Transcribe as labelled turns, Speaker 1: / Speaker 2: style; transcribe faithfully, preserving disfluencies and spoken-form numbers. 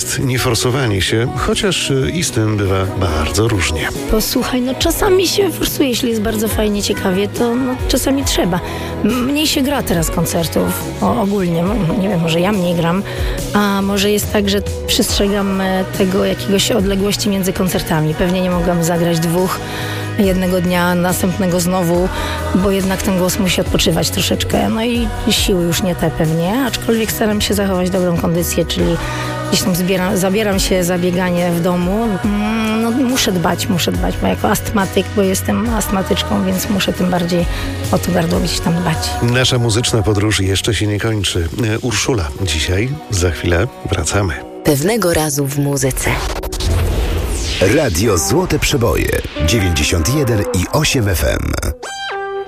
Speaker 1: jest nieforsowanie się, chociaż i z tym bywa bardzo różnie.
Speaker 2: Posłuchaj, no czasami się forsuje, jeśli jest bardzo fajnie, ciekawie, to no, czasami trzeba. Mniej się gra teraz koncertów, o, ogólnie, nie wiem, może ja mniej gram, a może jest tak, że przestrzegam tego jakiegoś odległości między koncertami. Pewnie nie mogłam zagrać dwóch jednego dnia, następnego znowu, bo jednak ten głos musi odpoczywać troszeczkę. No i siły już nie te pewnie, aczkolwiek staram się zachować dobrą kondycję, czyli gdzieś tam zbieram, zabieram się za bieganie w domu. No muszę dbać, muszę dbać, bo jako astmatyk, bo jestem astmatyczką, więc muszę tym bardziej o to gardło gdzieś tam dbać.
Speaker 1: Nasza muzyczna podróż jeszcze się nie kończy. Urszula dzisiaj, za chwilę wracamy.
Speaker 3: Pewnego razu w muzyce.
Speaker 4: Radio Złote Przeboje dziewięćdziesiąt jeden i osiem F M.